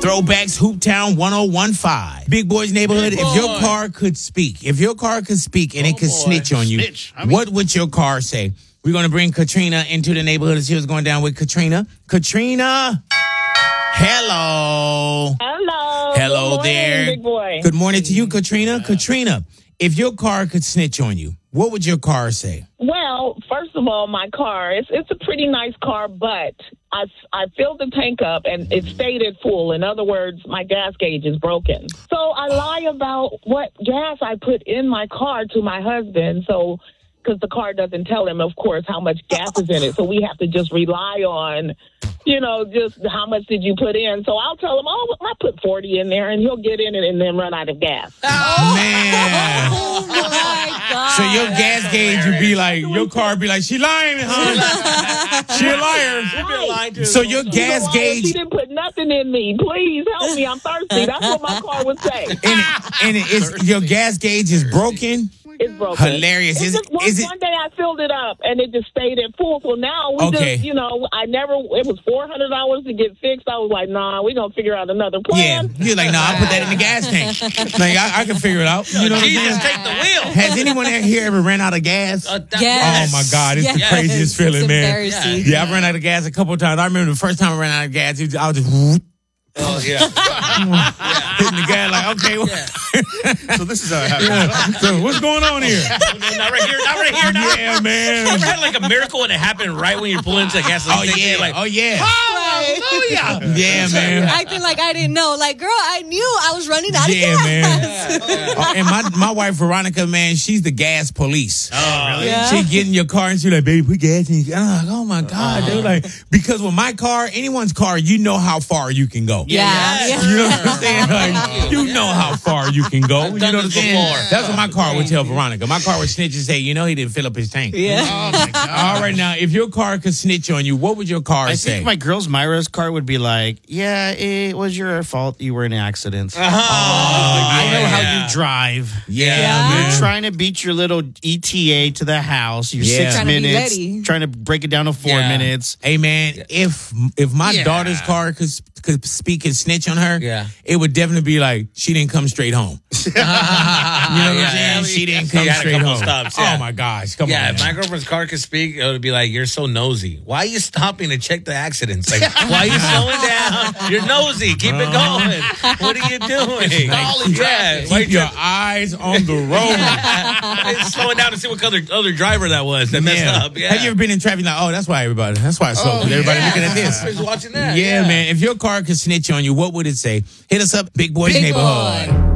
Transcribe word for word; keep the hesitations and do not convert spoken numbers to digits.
Throwbacks, Hooptown one oh one five. Big Boy's Neighborhood. If your car could speak, if your car could speak and oh it could boy. snitch on you, snitch. I mean, what would your car say? We're going to bring Katrina into the neighborhood to see what's going down with Katrina. Katrina. Hello. Hello. Hello Good morning, there. Big boy. Good morning to you, Katrina. Yeah. Katrina, if your car could snitch on you, what would your car say? Well, first of all, my car, it's, it's a pretty nice car, but I, I filled the tank up and it stayed at full. In other words, my gas gauge is broken. So I lie about what gas I put in my car to my husband. So, because the car doesn't tell him, of course, how much gas is in it. So we have to just rely on, you know, just how much did you put in. So I'll tell him, oh, I put forty in there, and he'll get in it and then run out of gas. Oh, man. Oh, my God. So your gas gauge would be like, your car would be like, she lying, huh? She a liar. Right. So your gas liar. gauge. She didn't put nothing in me. Please help me. I'm thirsty. That's what my car would say. And, it, and it, it's, your gas gauge is broken? It's broken. Hilarious. It's Is just it, one, is it, one day I filled it up and it just stayed at full. So now we okay. just, you know, I never, it was four hundred dollars to get fixed. I was like, nah, we're going to figure out another plan. Yeah. You're like, nah, I'll put that in the gas tank. Like, I, I can figure it out. You know what Jesus, I'm saying? take the wheel. Has anyone here ever ran out of gas? Uh, that, Yes. Oh, my God. It's Yes. the craziest feeling, It's man. embarrassing. Yeah, I've run out of gas a couple of times. I remember the first time I ran out of gas, it was- I was just Oh, yeah. hitting the gas like, okay. Well, Yeah. So this is how it happens. so what's going on here? Not right here, not right here, not Yeah, man. Ever had like a miracle and it happened right when you pull into a gas Oh, station? yeah. Like, Oh, yeah. hallelujah. Yeah, man. Acting like I didn't know. Like, girl, I knew I was running out of Yeah, gas. man. Oh, and my, my wife, Veronica, man, she's the gas police. Oh, really? Yeah. She get in your car and she's like, baby, put gas in. I'm like, oh, my God. They're like, because with my car, anyone's car, you know how far you can go. Yeah. Yeah. You know what I'm saying? Like, you know how far you can go. You know done what I'm this saying? before. That's what my car would tell Veronica. My car would snitch and say, you know, he didn't fill up his tank. Yeah. Oh my God. All right, now, if your car could snitch on you, what would your car I say? think my girl's Myra's car would be like, yeah, it was your fault you were in an accident. Uh-huh. I know yeah. how you drive. yeah, Yeah. man. You're trying to beat your little E T A to the house. You're Yeah. six Trying to be minutes. ready. Trying to break it down to four Yeah. minutes. Hey, man, if if my Yeah. daughter's car could could speak and snitch on her, Yeah. it would definitely be like, she didn't come straight home. You know what I'm Yeah, saying? yeah. She didn't She come had a straight couple home. stops, yeah. Oh, my gosh. Come Yeah, on. if my girlfriend's car could speak, it would be like, you're so nosy. Why are you stopping to check the accidents? Like, why are you slowing down? You're nosy. Keep it going. What are you doing? Stalling yeah, traffic. why Keep you your eyes on the road. just slowing down to see what other, other driver that was that messed Yeah. up? Yeah. Have you ever been in traffic like, oh, that's why everybody, that's why it's slow. 'cause everybody yeah. looking at this. Everybody's watching that. Yeah, man. If your car could snitch on you, what would it say? Hit us up, Big Boy's Big Neighborhood. Boy.